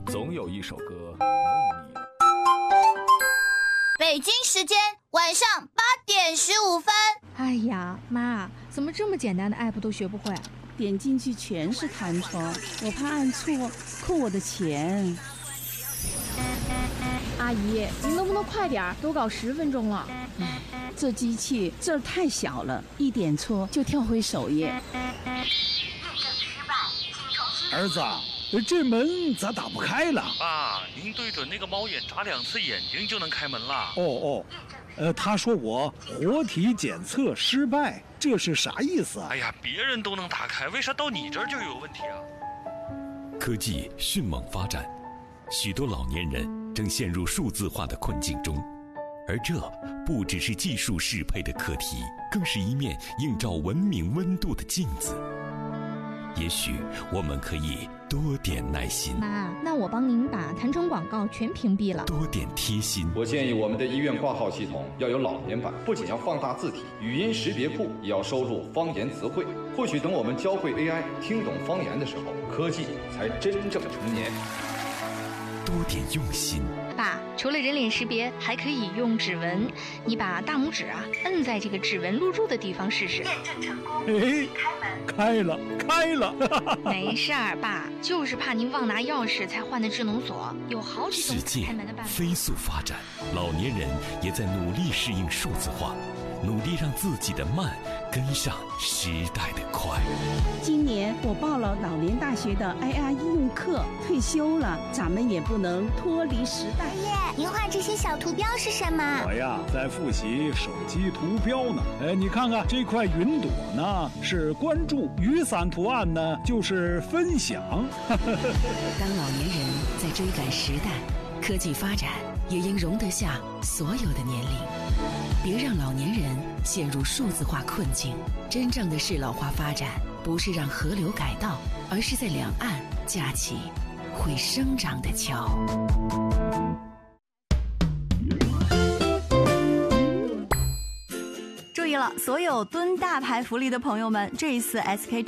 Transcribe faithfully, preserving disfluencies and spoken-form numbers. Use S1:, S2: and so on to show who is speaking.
S1: 总有一首歌为你。
S2: 北京时间晚上八点十五分。
S3: 哎呀，妈，怎么这么简单的 app 都学不会？
S4: 点进去全是弹窗，我怕按错扣我的钱。
S5: 阿姨，您能不能快点？都搞十分钟了。
S4: 唉，这机器字儿太小了，一点错就跳回首页。
S6: 儿子，这门咋打不开了？
S7: 爸，您对准那个猫眼眨两次眼睛就能开门了。
S6: 哦哦，呃，他说我活体检测失败，这是啥意思啊？
S7: 哎呀，别人都能打开，为啥到你这儿就有问题啊？
S8: 科技迅猛发展，许多老年人正陷入数字化的困境中，而这不只是技术适配的课题，更是一面映照文明温度的镜子。也许我们可以多点耐心。
S3: 妈，那我帮您把弹窗广告全屏蔽了。
S8: 多点贴心。
S9: 我建议我们的医院挂号系统要有老年版，不仅要放大字体，语音识别库也要收录方言词汇。或许等我们教会 A I 听懂方言的时候，科技才真正成年。
S8: 多点用心。
S3: 爸，除了人脸识别，还可以用指纹。你把大拇指啊摁在这个指纹录入的地方试试。验证成功。
S6: 哎，开了，开了。
S3: 没事儿，爸，就是怕您忘拿钥匙才换的智能锁，有好几种开门的办法。
S8: 世界飞速发展，老年人也在努力适应数字化，努力让自己的慢跟上时代的快。
S4: 今年我报了老年大学的 I R 应用课，退休了，咱们也不能脱离时代。
S2: 爷爷，您画这些小图标是什么？
S6: 我呀，在复习手机图标呢。哎，你看看这块云朵呢，是关注；雨伞图案呢，就是分享。
S10: 当老年人在追赶时代，科技发展也应容得下所有的年龄。别让老年人陷入数字化困境。真正的适老化发展，不是让河流改道，而是在两岸架起会生长的桥。
S11: 注意了，所有蹲大牌福利的朋友们，这一次 S K